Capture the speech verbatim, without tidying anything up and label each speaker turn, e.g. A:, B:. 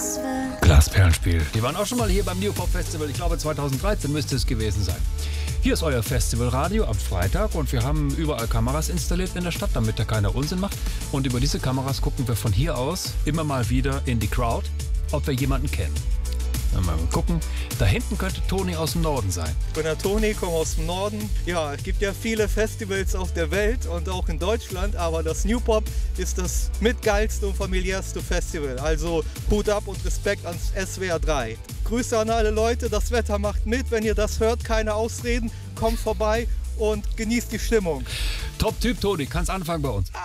A: Glasperlenspiel. Die waren auch schon mal hier beim New Pop Festival. Ich glaube zweitausenddreizehn müsste es gewesen sein. Hier ist euer Festivalradio am Freitag und wir haben überall Kameras installiert in der Stadt, damit da keiner Unsinn macht. Und über diese Kameras gucken wir von hier aus immer mal wieder in die Crowd, ob wir jemanden kennen. Mal gucken. Da hinten könnte Toni aus dem Norden sein.
B: Ich bin der Toni, komme aus dem Norden. Ja, es gibt ja viele Festivals auf der Welt und auch in Deutschland, aber das New Pop ist das mitgeilste und familiärste Festival. Also Hut ab und Respekt ans S W R drei. Grüße an alle Leute, das Wetter macht mit. Wenn ihr das hört, keine Ausreden, kommt vorbei und genießt die Stimmung.
A: Top-Typ, Toni, kannst anfangen bei uns.